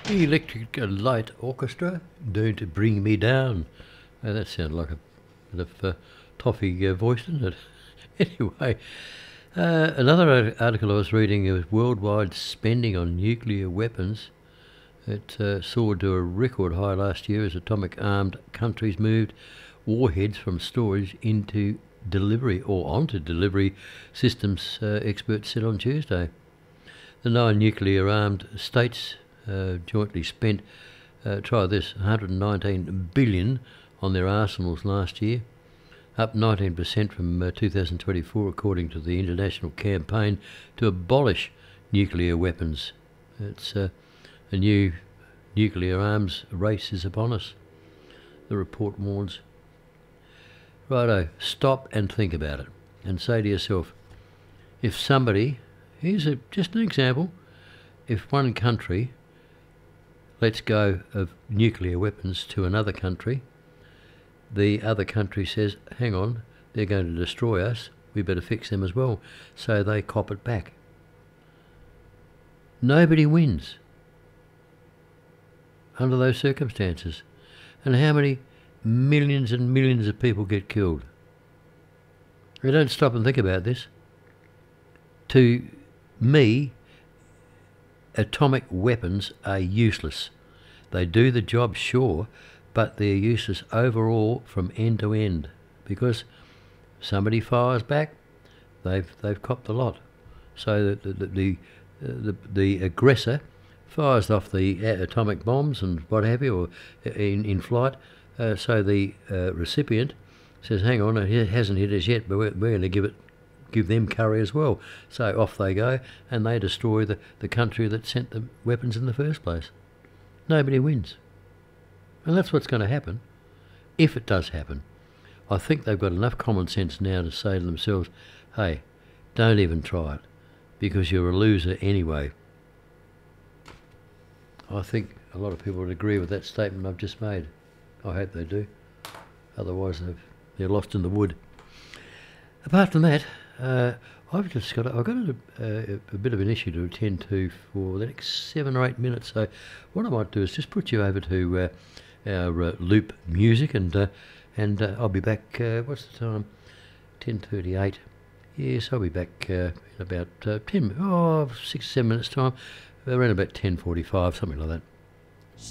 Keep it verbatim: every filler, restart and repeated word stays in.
The Electric Light Orchestra, Don't Bring Me Down. Oh, that sounded like a bit of uh, toffee uh, voice, didn't it? Anyway, uh, another article I was reading was worldwide spending on nuclear weapons. It uh, soared to a record high last year as atomic-armed countries moved warheads from storage into delivery or onto delivery systems, uh, experts said on Tuesday. The nine nuclear-armed states uh, jointly spent, uh, try this, one hundred nineteen billion dollars on their arsenals last year, up nineteen percent from uh, two thousand twenty-four, according to the international campaign to abolish nuclear weapons. It's uh, a new nuclear arms race is upon us, the report warns. Righto, stop and think about it and say to yourself, if somebody, here's a, just an example, if one country lets go of nuclear weapons to another country, the other country says, hang on, they're going to destroy us, we better fix them as well, so they cop it back. Nobody wins under those circumstances. And how many millions and millions of people get killed? We don't stop and think about this. To me, atomic weapons are useless. They do the job, sure, but they're useless overall from end to end, because somebody fires back, they've they've copped the lot. So the the the, the, the aggressor fires off the atomic bombs and what have you, or in in flight. Uh, so the uh, recipient says, "Hang on, it hasn't hit us yet, but we're, we're going to give it." give them curry as well. So off they go, and they destroy the, the country that sent the weapons in the first place. Nobody wins. And that's what's going to happen, if it does happen. I think they've got enough common sense now to say to themselves, hey, don't even try it, because you're a loser anyway. I think a lot of people would agree with that statement I've just made. I hope they do. Otherwise they've, they're lost in the wood. Apart from that, Uh, I've just got a, I've got a, a, a bit of an issue to attend to for the next seven or eight minutes. So what I might do is just put you over to uh, our uh, loop music, and uh, and uh, I'll be back. Uh, what's the time? Ten thirty-eight. Yes, I'll be back uh, in about uh, ten, oh, six or seven minutes time. Around about ten forty-five, something like that.